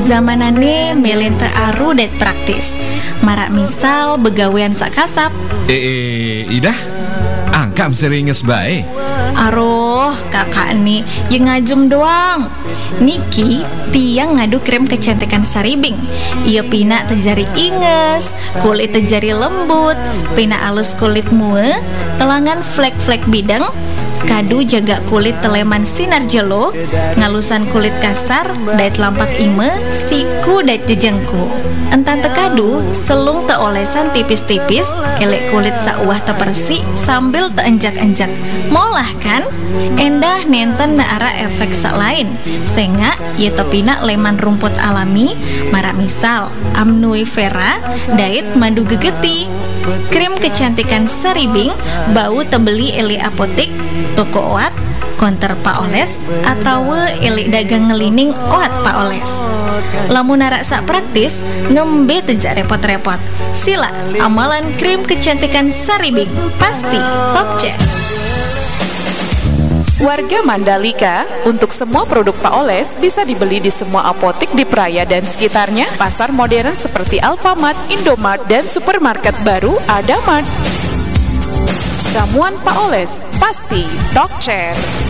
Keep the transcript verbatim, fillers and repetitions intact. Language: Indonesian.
Zamanane melente aru det praktis. Marak misal begawean sakasap. Eh, eh Idah, angkam seringes bae. Aroh, kakak nih yang ngajum doang. Niki tiang ngadu krim kecantikan Saribing. Ia pina terjari inges, kulit terjari lembut, pina alus kulit mue, telangan flek-flek bidang, kadu jaga kulit teleman sinar jelo, ngalusan kulit kasar, dait lampak ime, siku dait jejengku. Entan tekadu, selung teolesan tipis-tipis, elek kulit sauah tepersi sambil teenjak-enjak. Molah kan? Endah nenten naara efek sak lain. Senga ye tepina leman rumput alami, marak misal amnui vera, dait madu gegeti. Krim kecantikan Saribing bau tebeli eli apotik, toko oat, konter Pak Oles, atau eli dagang ngelining oat Pak Oles. Lamun narak sak praktis, ngembe tejak repot-repot. Sila amalan krim kecantikan Saribing, pasti top cek. Warga Mandalika, untuk semua produk Pak Oles bisa dibeli di semua apotik di Praia dan sekitarnya, pasar modern seperti Alfamart, Indomart, dan supermarket baru Adamart. Ramuan Pak Oles, pasti top chair.